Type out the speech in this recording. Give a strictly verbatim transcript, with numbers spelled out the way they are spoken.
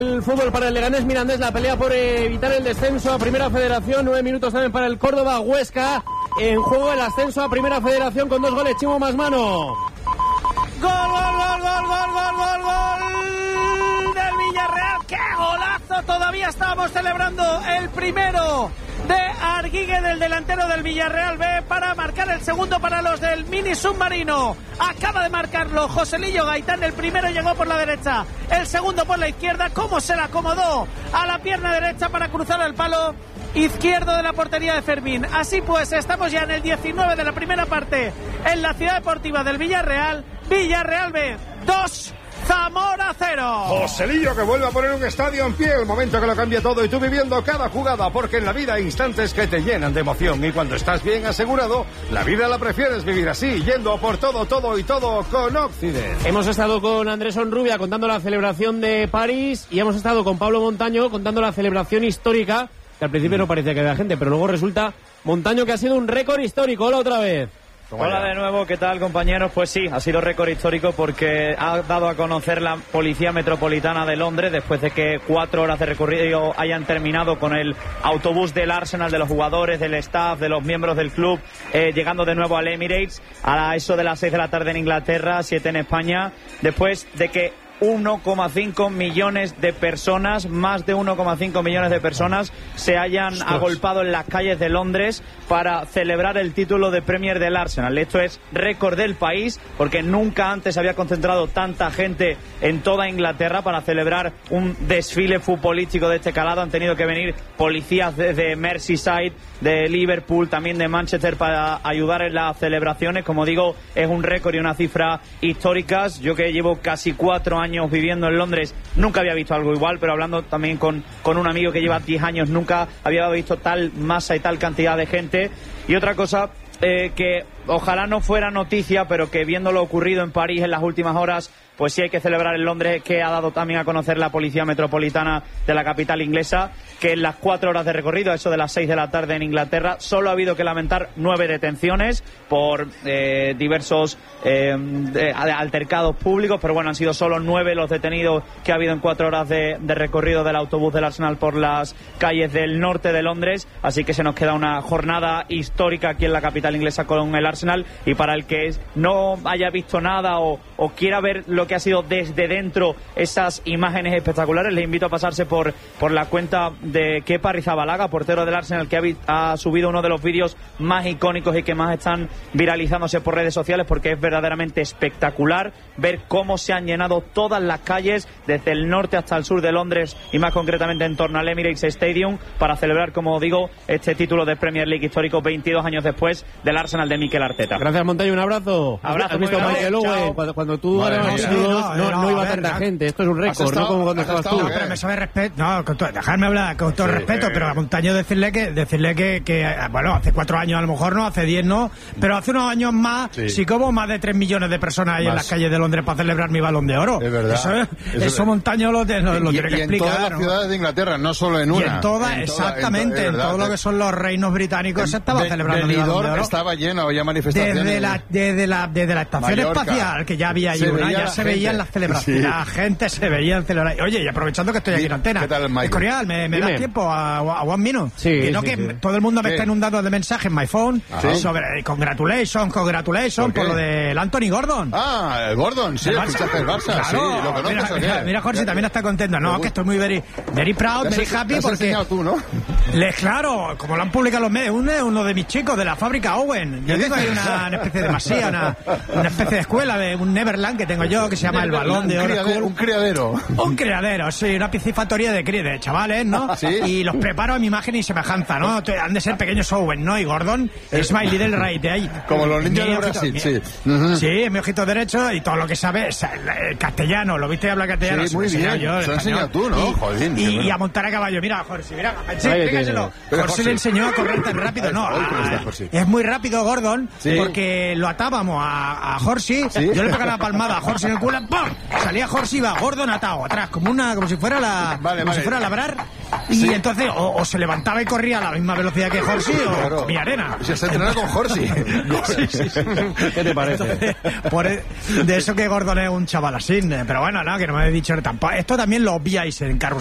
El fútbol para el Leganés Mirandés, la pelea por evitar el descenso a Primera Federación, nueve minutos también para el Córdoba Huesca, en juego el ascenso a Primera Federación con dos goles, Chimo Masmano. Gol, gol, gol, gol, gol, gol, gol, gol del Villarreal, qué golazo, todavía estábamos celebrando el primero de Arguigue, del delantero del Villarreal B, para marcar el segundo para los del Mini Submarino. Acaba de marcarlo Joselillo Gaitán, el primero llegó por la derecha, el segundo por la izquierda, cómo se la acomodó a la pierna derecha para cruzar el palo izquierdo de la portería de Fermín. Así pues, estamos ya en el diecinueve de la primera parte en la Ciudad Deportiva del Villarreal. Villarreal B dos, Zamora cero. Joselillo que vuelve a poner un estadio en pie, el momento que lo cambia todo y tú viviendo cada jugada, porque en la vida hay instantes que te llenan de emoción y cuando estás bien asegurado, la vida la prefieres vivir así, yendo por todo, todo y todo con Occident. Hemos estado con Andrés Onrubia contando la celebración de París y hemos estado con Pablo Montaño contando la celebración histórica, que al principio no parecía que había gente, pero luego resulta, Montaño, que ha sido un récord histórico. Hola otra vez. Hola de nuevo, ¿qué tal, compañeros? Pues sí, ha sido récord histórico porque ha dado a conocer la Policía Metropolitana de Londres, después de que cuatro horas de recorrido hayan terminado con el autobús del Arsenal, de los jugadores, del staff, de los miembros del club, eh, llegando de nuevo al Emirates a eso de las seis de la tarde en Inglaterra, siete en España, después de que uno coma cinco millones de personas, más de uno coma cinco millones de personas se hayan Ostras. agolpado en las calles de Londres para celebrar el título de Premier del Arsenal. Esto es récord del país porque nunca antes había concentrado tanta gente en toda Inglaterra para celebrar un desfile futbolístico de este calado. Han tenido que venir policías desde Merseyside, de Liverpool, también de Manchester para ayudar en las celebraciones. Como digo, es un récord y una cifra históricas. Yo que llevo casi cuatro años viviendo en Londres, nunca había visto algo igual, pero hablando también con, con un amigo que lleva diez años, nunca había visto tal masa y tal cantidad de gente. Y otra cosa eh, que ojalá no fuera noticia, pero que viendo lo ocurrido en París en las últimas horas, pues sí hay que celebrar en Londres, que ha dado también a conocer la Policía Metropolitana de la capital inglesa, que en las cuatro horas de recorrido, eso de las seis de la tarde en Inglaterra, solo ha habido que lamentar nueve detenciones por eh, diversos eh, de, altercados públicos, pero bueno, han sido solo nueve los detenidos que ha habido en cuatro horas de, de recorrido del autobús del Arsenal por las calles del norte de Londres, así que se nos queda una jornada histórica aquí en la capital inglesa con el Arsenal, y para el que no haya visto nada o, o quiera ver lo que ha sido desde dentro esas imágenes espectaculares, les invito a pasarse por, por la cuenta de Kepa Arrizabalaga, portero del Arsenal, que ha, ha subido uno de los vídeos más icónicos y que más están viralizándose por redes sociales, porque es verdaderamente espectacular ver cómo se han llenado todas las calles desde el norte hasta el sur de Londres y más concretamente en torno al Emirates Stadium para celebrar, como digo, este título de Premier League histórico veintidós años después del Arsenal de Mikel Arteta. Gracias, Montaño, un abrazo. Abrazo. ¿Has visto Michael Owen? Cuando, cuando tú Vale, eras mira, no, no, no, no, no iba a ver, tanta ¿no? gente. Esto es un récord, estado, no como cuando estabas tú. No, pero me sabe respeto. No, con todo, dejarme hablar con todo Sí, respeto, eh. pero a Montaño decirle que, decirle que, que, bueno, hace cuatro años a lo mejor no, hace diez no, pero hace unos años más, sí, Sí. que hubo más de tres millones de personas ahí Más. en las calles de Londres para celebrar mi Balón de Oro. Es verdad. Eso, Eso eso es- Montaño lo, lo, lo y, tiene que y en explicar. todas las ¿no? ciudades de Inglaterra, no solo en una. Y en todas, En toda- exactamente, en, en, to- es todo verdad. lo que son los reinos británicos, se estaba De- celebrando mi Balón de Benidorm Oro. estaba lleno, había manifestaciones. Desde la, desde, la, desde la estación Mallorca. espacial, que ya había ahí Se una, veía ya la se gente. veían las celebraciones. Sí. La gente se veía en celebrar. Oye, y aprovechando que estoy aquí en antena. ¿Qué tal el Michael? Escorial, ¿me, me Dime. das tiempo a, a one minute? Sí, Y no sí, que sí. todo el mundo me ¿Qué? está inundando de mensajes en my phone Ajá. sobre eh, congratulations, congratulations ¿Por qué? por lo del Anthony Gordon. Ah, el Gordon, sí, El el Barça. fichaje del Barça, Claro. sí, lo conoces mira, o qué? mira, mira, Jorge también está contento. No, Me que estoy muy very, very proud, Te has- very te happy has porque enseñado tú, ¿no? les, claro, como lo han publicado los medios, uno, uno de mis chicos de la fábrica Owen. Yo tengo ahí una, una especie de masía, una, una especie de escuela, de un Neverland que tengo yo, que se llama el Balón de Un Oro criadero, School. un criadero. Un criadero, sí, una piscifactoría de, cri- de chavales, ¿no? Sí. Y los preparo a mi imagen y semejanza, ¿no? Te- Han de ser pequeños Owen, ¿no? Y Gordon es my little right de ahí. Como los niños Mi de ojito- Brasil, mi- sí. Ujú. Sí, es mi ojito derecho y todo lo que sabe es el, el castellano. ¿Lo viste hablar castellano? Sí, Se lo muy he enseñado bien. yo, el Se lo has español. enseñado tú, ¿no? Y, Jolín, y- qué bueno. y a montar a caballo. Mira, Jorge, mira. Sí, Ahí pégaselo. tiene. Jorge le enseñó a correr tan rápido. No, Ahí está, ahí está, a- Jorge. es muy rápido Gordon Sí. porque lo atábamos a, a Jorge. ¿Sí? Yo le pegaba la palmada a Jorge en el película, ¡pum! Salía Jorge, iba Gordon atado atrás, como una, como si fuera la, vale, como vale. si fuera a labrar, y Sí. entonces o, o se levantaba y corría a la misma velocidad que Jorge, o Claro. comía arena. Se está entrenando con Jorge. Sí, sí, sí. ¿Qué te parece? Entonces, por e- de eso que Gordon es un chaval así, pero bueno, no, que no me habéis dicho tampoco. Esto también lo obviáis en Carrusel.